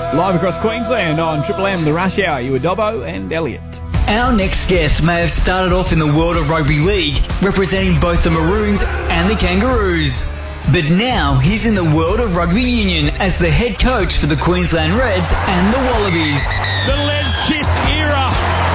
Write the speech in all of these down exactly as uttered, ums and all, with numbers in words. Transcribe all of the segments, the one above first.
Live across Queensland on Triple M, The Rush Hour. You were Dobbo and Elliot. Our next guest may have started off in the world of rugby league, representing both the Maroons and the Kangaroos. But now he's in the world of rugby union as the head coach for the Queensland Reds and the Wallabies. The Les Kiss era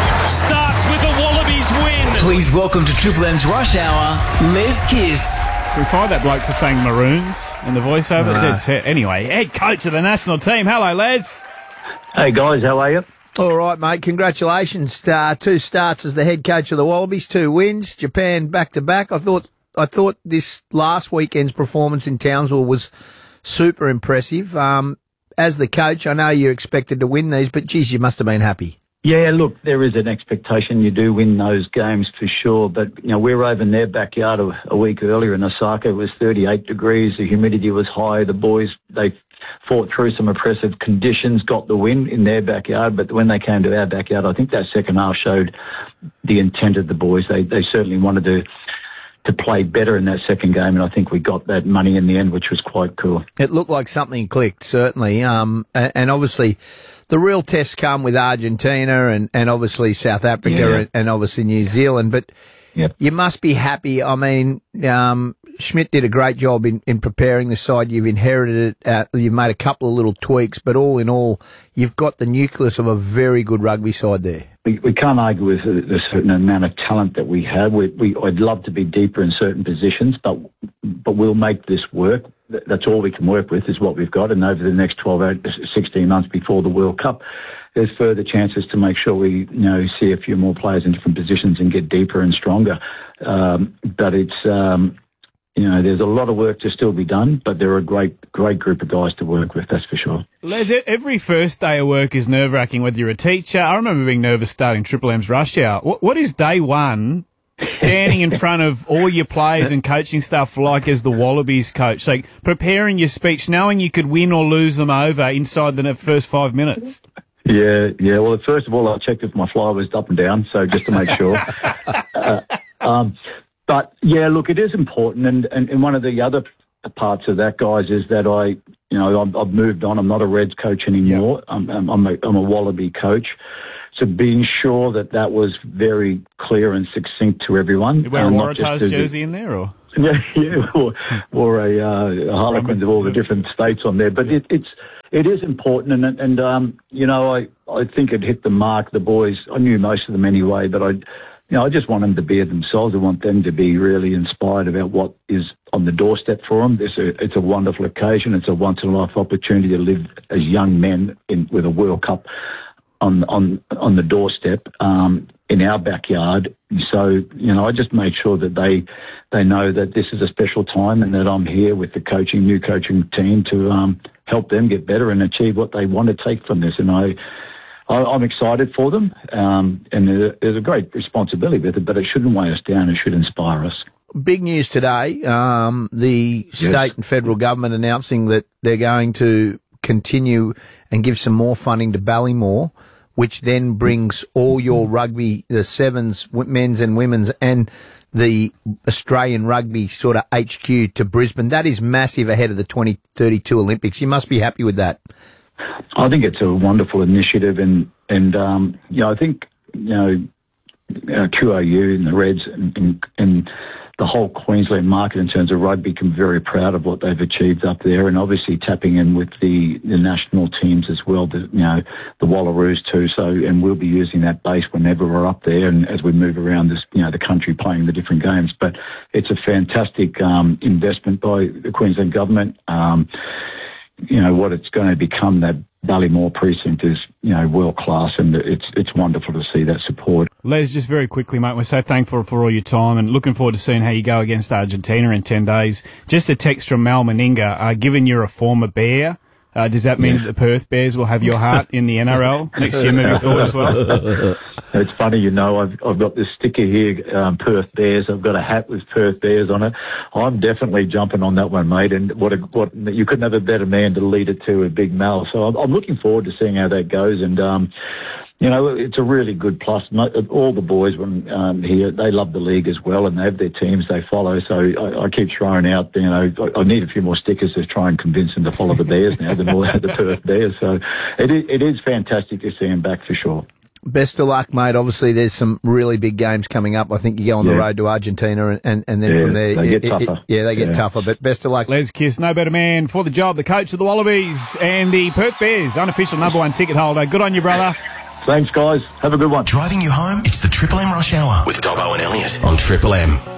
starts with the Wallabies win. Please welcome to Triple M's Rush Hour, Les Kiss. Can we find that bloke for saying Maroons in the voiceover? No. It's, anyway, head coach of the national team. Hello, Les. Hey guys, how are you? All right, mate. Congratulations. Uh, two starts as the head coach of the Wallabies, two wins, Japan back to back. I thought, I thought this last weekend's performance in Townsville was super impressive. Um, as the coach, I know you're expected to win these, but geez, you must have been happy. Yeah, look, there is an expectation you do win those games for sure, but you know we were over in their backyard a, a week earlier in Osaka. It was thirty-eight degrees, the humidity was high. The boys, they fought through some oppressive conditions, got the win in their backyard, but when they came to our backyard, I think that second half showed the intent of the boys. They they certainly wanted to to play better in that second game, and I think we got that money in the end, which was quite cool. It looked like something clicked, certainly, um, and, and obviously the real tests come with Argentina and, and obviously South Africa Yeah. and, and obviously New Zealand, but Yep. you must be happy. I mean, um, Schmidt did a great job in, in preparing the side. You've inherited it. Uh, you've made a couple of little tweaks, but all in all, you've got the nucleus of a very good rugby side there. We, we can't argue with the, the certain amount of talent that we have. We, we, I'd love to be deeper in certain positions, but but we'll make this work. That's all we can work with is what we've got. And over the next twelve, sixteen months before the World Cup, there's further chances to make sure we, you know, see a few more players in different positions and get deeper and stronger. Um, but it's, um, you know, there's a lot of work to still be done, but they're a great, great group of guys to work with, that's for sure. Les, every first day of work is nerve-wracking, whether you're a teacher. I remember being nervous starting Triple M's Rush Hour. What, what is day one standing in front of all your players and coaching staff like as the Wallabies coach? Like preparing your speech, knowing you could win or lose them over inside the first five minutes. Yeah, yeah. Well, first of all, I checked if my flyer was up and down, so just to make sure. uh, um, but yeah, look, it is important, and, and, and one of the other parts of that, guys, is that I, you know, I've, I've moved on. I'm not a Reds coach anymore. Yep. I'm, I'm, I'm, a, I'm a Wallaby coach. So being sure that that was very clear and succinct to everyone. You wear um, a Waratahs jersey in there, or? Yeah, yeah, or, or a, uh, a Harlequins of all the different states on there. But it, it's it is important, and and um, you know, I I think it hit the mark. The boys, I knew most of them anyway, but I, you know, I just want them to be themselves. I want them to be really inspired about what is on the doorstep for them. It's a it's a wonderful occasion. It's a once in a life opportunity to live as young men in with a World Cup on on on the doorstep um, in our backyard. So, you know, I just made sure that they they know that this is a special time and that I'm here with the coaching, new coaching team to um, help them get better and achieve what they want to take from this. And I, I I'm excited for them, um, and there's a great responsibility with it, but it shouldn't weigh us down. It should inspire us. Big news today. Um, the Yes. state and federal government announcing that they're going to continue and give some more funding to Ballymore, which then brings all your rugby, the sevens, men's and women's, and the Australian rugby sort of H Q to Brisbane. That is massive ahead of the twenty thirty-two Olympics. You must be happy with that. I think it's a wonderful initiative, and and um, you know, I think you know uh, Q O U and the Reds and, and, and the whole Queensland market in terms of rugby can be very proud of what they've achieved up there, and obviously tapping in with the, the national teams as well, the, you know, the Wallaroos too. So, and we'll be using that base whenever we're up there and as we move around this, you know, the country playing the different games. But it's a fantastic um, investment by the Queensland government. Um, you know, what it's going to become, that Ballymore precinct is, you know, world class, and it's it's wonderful to see that support. Les, just very quickly, mate, we're so thankful for all your time and looking forward to seeing how you go against Argentina in ten days. Just a text from Mal Meninga. Uh, given you're a former Bear, uh, does that mean Yeah. that the Perth Bears will have your heart in the N R L next year moving forward as well? It's funny, you know, I've I've got this sticker here, um, Perth Bears. I've got a hat with Perth Bears on it. I'm definitely jumping on that one, mate. And what a, what you couldn't have a better man to lead it to, a big Mal. So I'm, I'm looking forward to seeing how that goes. And um, you know, it's a really good plus. All the boys when um, here, they love the league as well, and they have their teams they follow. So I, I keep throwing out, you know, I, I need a few more stickers to try and convince them to follow the Bears now, the, more, the Perth Bears. So it is, it is fantastic to see them back for sure. Best of luck, mate. Obviously, there's some really big games coming up. I think you go on yeah. the road to Argentina, and, and, and then yeah, from there, they it, get tougher. It, yeah, they get yeah. tougher. But best of luck, Les Kiss, no better man for the job. The coach of the Wallabies and the Perth Bears, unofficial number one ticket holder. Good on you, brother. Thanks, guys. Have a good one. Driving you home, it's the Triple M Rush Hour with Dobbo and Elliot on Triple M.